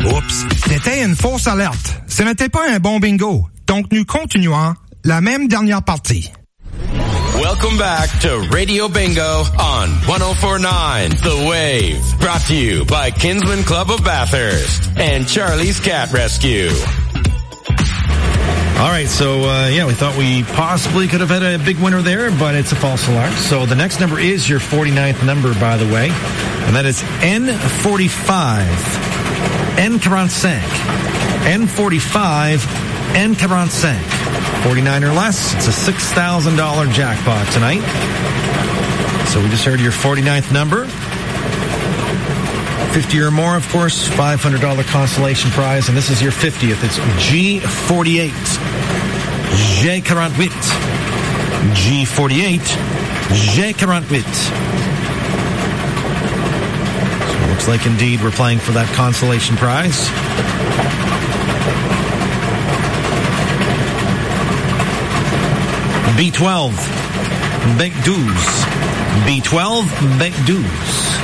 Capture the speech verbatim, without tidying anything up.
Oups, c'était une fausse alerte. Ce n'était pas un bon bingo. Donc, nous continuons la même dernière partie. Welcome back to Radio Bingo on one oh four point nine The Wave. Brought to you by Kinsman Club of Bathurst and Charlie's Cat Rescue. All right, so, uh, yeah, we thought we possibly could have had a big winner there, but it's a false alarm. So the next number is your forty-ninth number, by the way, and that is N forty-five, N quarante-cinq, N forty-five, N quarante-cinq. forty-nine or less, it's a six thousand dollars jackpot tonight. So we just heard your forty-ninth number. fifty or more, of course, five hundred dollars consolation prize, and this is your fiftieth. It's G forty-eight, G quarante-huit, G forty-eight, G quarante-huit. So it looks like indeed we're playing for that consolation prize. B twelve, Bec douze. B twelve, Bec douze.